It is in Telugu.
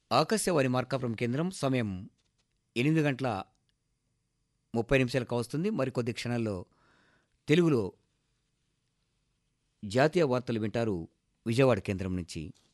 ఆకాశవాణి మార్కాపురం కేంద్రం సమయం 8:30 కావస్తుంది. మరికొద్ది క్షణాల్లో తెలుగులో జాతీయ వార్తలు వింటారు విజయవాడ కేంద్రం నుంచి.